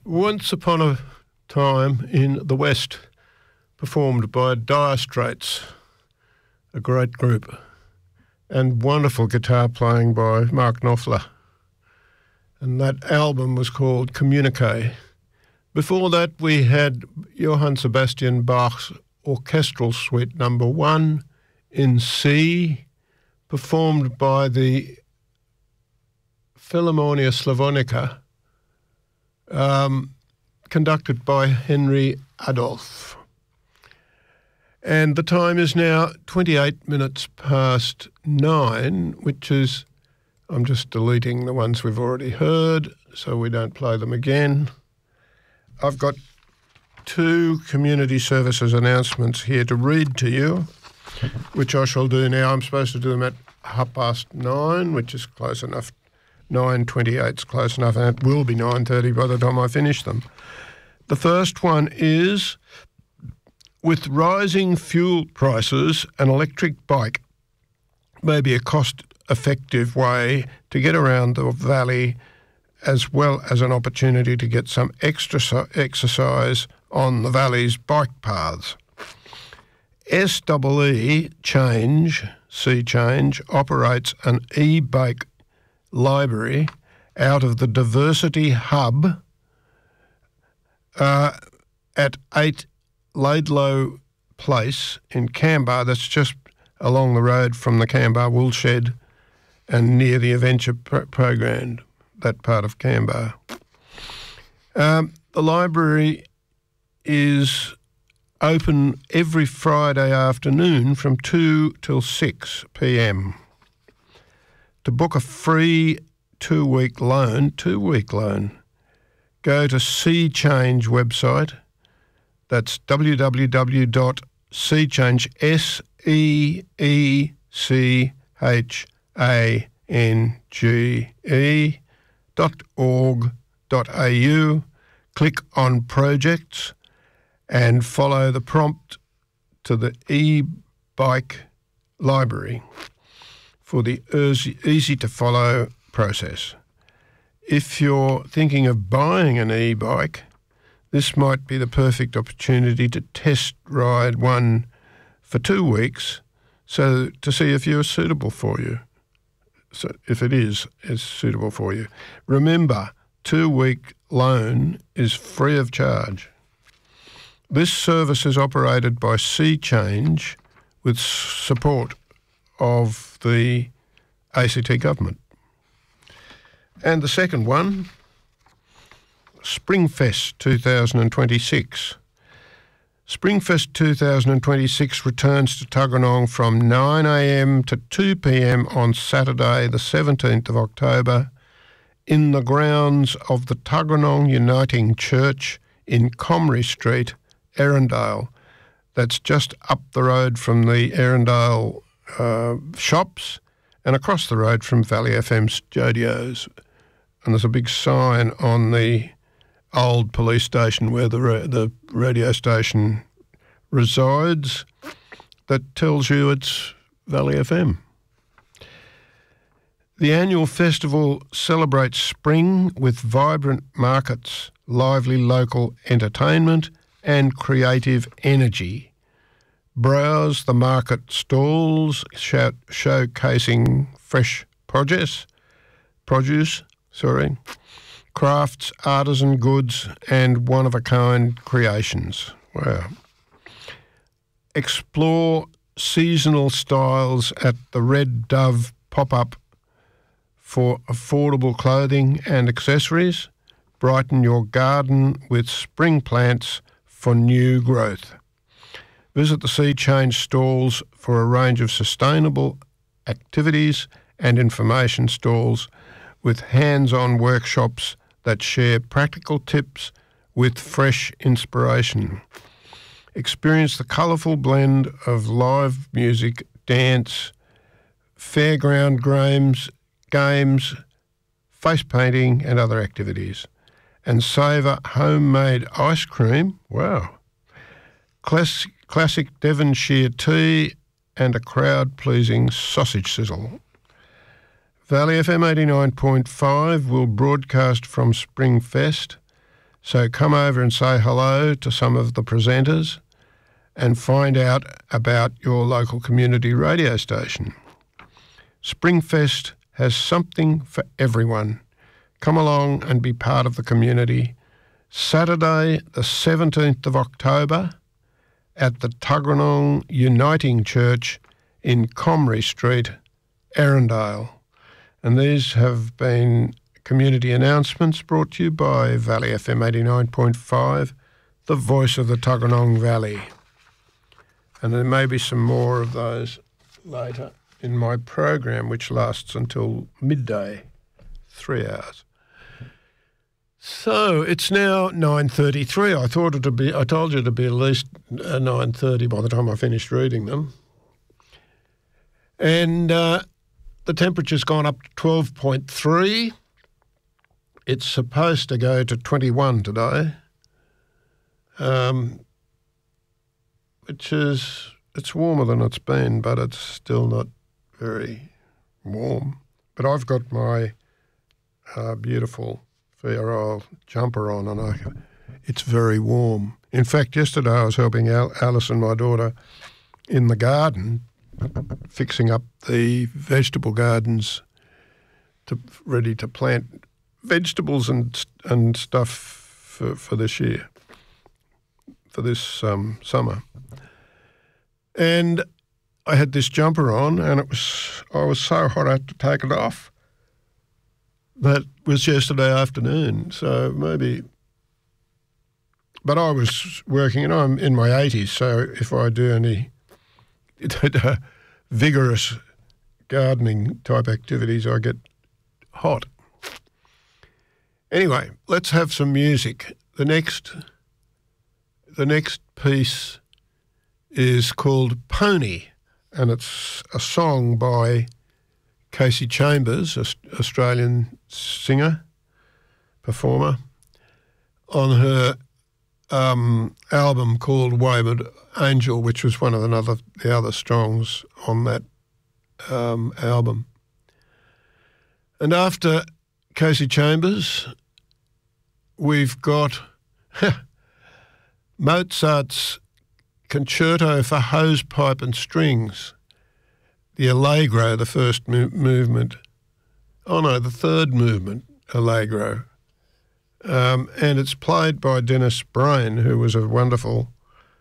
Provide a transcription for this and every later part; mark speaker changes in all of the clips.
Speaker 1: Once Upon a Time in the West, performed by Dire Straits, a great group, and wonderful guitar playing by Mark Knopfler. And that album was called Communique. Before that, we had Johann Sebastian Bach's Orchestral Suite No. 1 in C, performed by the Philharmonia Slavonica, conducted by Henry Adolph. And the time is now 28 minutes past 9, which is, I'm just deleting the ones we've already heard so we don't play them again. I've got two community services announcements here to read to you, which I shall do now. I'm supposed to do them at 9:30, which is close enough. 9:28 is close enough, and it will be 9:30 by the time I finish them. The first one is, with rising fuel prices, an electric bike may be a cost-effective way to get around the valley, as well as an opportunity to get some extra exercise on the valley's bike paths. SEE Change, Sea Change, operates an e-bike library out of the Diversity Hub at 8 Laidlow Place in Canberra. That's just along the road from the Canberra Woolshed and near the Adventure Program, that part of Canberra. The library is open every Friday afternoon from 2 till 6 p.m. To book a free two-week loan, go to Sea Change website. That's www.seechange.org.au. Click on projects and follow the prompt to the e-bike library for the easy-to-follow process. If you're thinking of buying an e-bike, this might be the perfect opportunity to test ride one for 2 weeks so to see if you're suitable for you. So if it is suitable for you. Remember, 2-week loan is free of charge. This service is operated by Sea Change with support of the ACT government. And the second one, Springfest 2026. Springfest 2026 returns to Tuggeranong from 9 a.m. to 2 p.m. on Saturday the 17th of October in the grounds of the Tuggeranong Uniting Church in Comrie Street, Erindale. That's just up the road from the Erindale shops and across the road from Valley FM Studios. And there's a big sign on the old police station where the radio station resides that tells you it's Valley FM. The annual festival celebrates spring with vibrant markets, lively local entertainment and creative energy. Browse the market stalls showcasing fresh produce, crafts, artisan goods and one-of-a-kind creations. Wow. Explore seasonal styles at the Red Dove pop-up for affordable clothing and accessories. Brighten your garden with spring plants for new growth. Visit the Sea Change stalls for a range of sustainable activities and information stalls with hands-on workshops that share practical tips with fresh inspiration. Experience the colourful blend of live music, dance, fairground games, face painting and other activities. And savour homemade ice cream, wow, classic Devonshire tea and a crowd-pleasing sausage sizzle. Valley FM 89.5 will broadcast from Springfest So come over and say hello to some of the presenters and find out about your local community radio station. Springfest has something for everyone. Come along and be part of the community. Saturday the 17th of October at the Tuggeranong Uniting Church in Comrie Street, Erindale. And these have been community announcements brought to you by Valley FM 89.5, the voice of the Tuggeranong Valley. And there may be some more of those later in my program, which lasts until midday, 3 hours. So it's now 9:33. I told you it'd be at least 9:30 by the time I finished reading them. And the temperature's gone up to 12.3. It's supposed to go to 21 today, it's warmer than it's been, but it's still not very warm. But I've got my beautiful Fiorol jumper on, and it's very warm. In fact, yesterday I was helping Alison, my daughter, in the garden, fixing up the vegetable gardens ready to plant vegetables and stuff for this year, for this summer. And I had this jumper on, and I was so hot I had to take it off. That was yesterday afternoon, so maybe. But I was working, and I'm in my 80s, so if I do any vigorous gardening type activities, I get hot. Anyway, let's have some music. The next piece is called Pony, and it's a song by Kasey Chambers, Australian singer, performer, on her album called Wayward Angel, which was one of the other songs on that album. And after Kasey Chambers, we've got Mozart's Concerto for Hose, Pipe and Strings, the Allegro, the first movement. Oh no, the third movement, Allegro. And it's played by Dennis Brain, who was a wonderful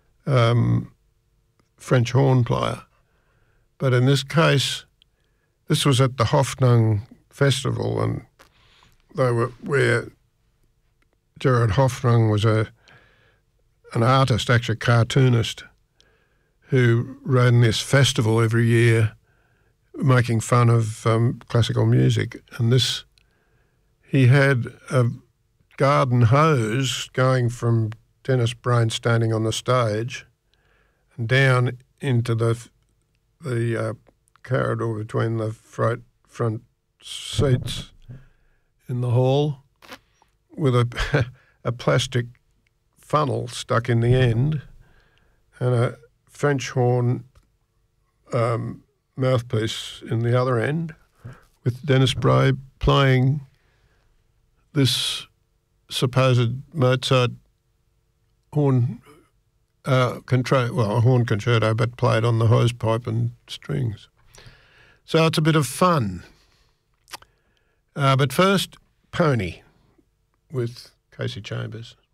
Speaker 1: French horn player. But in this case, this was at the Hoffnung Festival, and where Gerard Hoffnung was an artist, actually a cartoonist, who ran this festival every year making fun of classical music. And he had a garden hose going from Dennis Brain standing on the stage and down into the corridor between the front seats in the hall with a plastic funnel stuck in the end and a French horn mouthpiece in the other end, with Dennis Bray playing this supposed Mozart horn a horn concerto, but played on the hose pipe and strings. So it's a bit of fun. But first, Pony with Kasey Chambers.